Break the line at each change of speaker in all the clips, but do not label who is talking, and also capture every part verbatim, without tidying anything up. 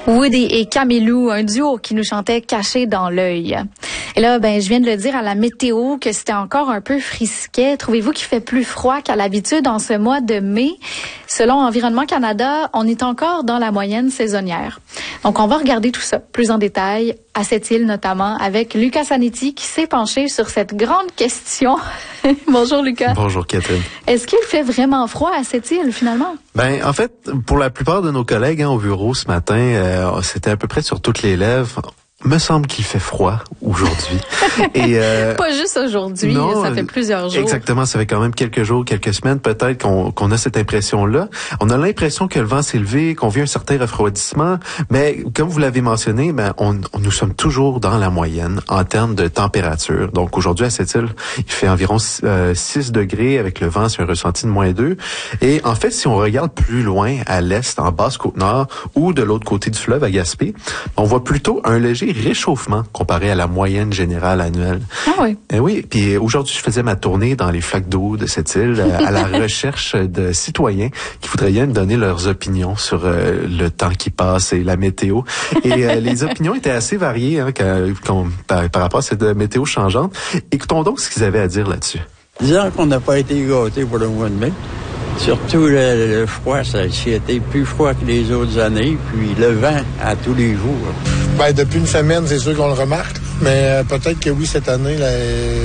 Woody et Camilou, un duo qui nous chantait Caché dans l'œil. Et là, ben, je viens de le dire à la météo que c'était encore un peu frisquet. Trouvez-vous qu'il fait plus froid qu'à l'habitude en ce mois de mai? Selon Environnement Canada, on est encore dans la moyenne saisonnière. Donc, on va regarder tout ça plus en détail, à cette île notamment, avec Lucas Zanetti qui s'est penché sur cette grande question. Bonjour Lucas.
Bonjour Catherine.
Est-ce qu'il fait vraiment froid à cette île finalement?
Ben, en fait, pour la plupart de nos collègues hein, au bureau ce matin, euh, c'était à peu près sur toutes les lèvres. Me semble qu'il fait froid aujourd'hui. Et euh,
pas juste aujourd'hui,
non,
ça fait plusieurs jours.
Exactement, ça fait quand même quelques jours, quelques semaines peut-être qu'on, qu'on a cette impression-là. On a l'impression que le vent s'est levé, qu'on vit un certain refroidissement, mais comme vous l'avez mentionné, ben on, on nous sommes toujours dans la moyenne en termes de température. Donc aujourd'hui à cette île, il fait environ euh, six degrés avec le vent, c'est un ressenti de moins deux. Et en fait, si on regarde plus loin à l'est, en Basse-Côte-Nord ou de l'autre côté du fleuve à Gaspé, on voit plutôt un léger réchauffement comparé à la moyenne générale annuelle.
Ah oui.
Eh oui. Puis aujourd'hui, je faisais ma tournée dans les flaques d'eau de cette île à la recherche de citoyens qui voudraient bien me donner leurs opinions sur euh, le temps qui passe et la météo. Et euh, les opinions étaient assez variées hein, quand, quand, par, par rapport à cette météo changeante. Écoutons donc ce qu'ils avaient à dire là-dessus.
Disons qu'on n'a pas été gâtés pour le mois de mai. Surtout le, le froid, ça a été plus froid que les autres années, puis le vent à tous les jours.
Ben, depuis une semaine, c'est sûr qu'on le remarque, mais euh, peut-être que oui, cette année, la,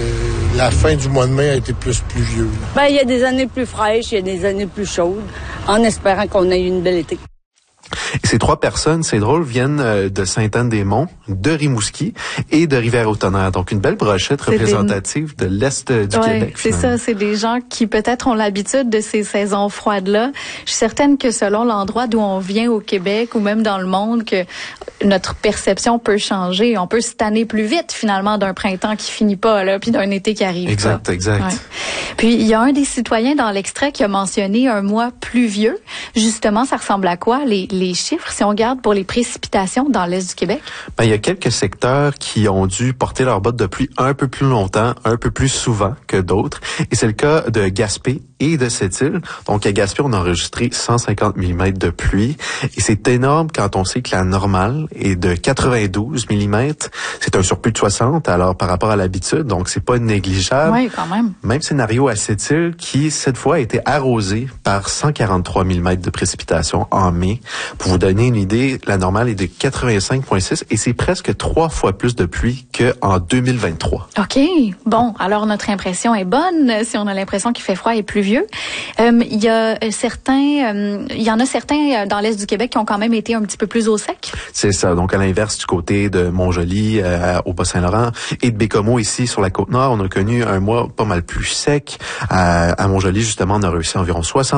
la fin du mois de mai a été plus pluvieuse.
Ben, il y a des années plus fraîches, il y a des années plus chaudes, en espérant qu'on ait une belle été.
Et ces trois personnes, c'est drôle, viennent de Sainte-Anne-des-Monts, de Rimouski et de Rivière-au-Tonnerre. Donc, une belle brochette c'est représentative des... de l'Est du
ouais,
Québec.
C'est ça, c'est des gens qui peut-être ont l'habitude de ces saisons froides-là. Je suis certaine que selon l'endroit d'où on vient au Québec ou même dans le monde, que notre perception peut changer. On peut se tanner plus vite, finalement, d'un printemps qui finit pas, là, puis d'un été qui arrive
Exact,
pas.
exact.
Ouais. Puis, il y a un des citoyens dans l'extrait qui a mentionné un mois pluvieux. Justement, ça ressemble à quoi, les, les chiffres, si on regarde pour les précipitations dans l'Est du Québec?
Ben, il y a quelques secteurs qui ont dû porter leurs bottes de pluie un peu plus longtemps, un peu plus souvent que d'autres. Et c'est le cas de Gaspé et de cette île. Donc, à Gaspé, on a enregistré cent cinquante millimètres de pluie. Et c'est énorme quand on sait que la normale est de quatre-vingt-douze millimètres. C'est un surplus de soixante, alors par rapport à l'habitude. Donc, c'est pas négligeable.
Oui, quand même.
Même scénario à cette île qui, cette fois, a été arrosée par cent quarante-trois millimètres de précipitations en mai. Pour vous donner une idée, la normale est de quatre-vingt-cinq virgule six et c'est presque trois fois plus de pluie qu'en deux mille vingt-trois.
OK. Bon, alors notre impression est bonne si on a l'impression qu'il fait froid et pluvieux. Euh, il y a certains, euh, il y en a certains dans l'Est du Québec qui ont quand même été un petit peu plus au sec.
C'est ça. Donc, à l'inverse du côté de Montjoly, euh, au Bas-Saint-Laurent et de Bécomo ici sur la Côte-Nord, on a connu un mois pas mal plus sec. À, à Montjoly, justement, on a réussi environ soixante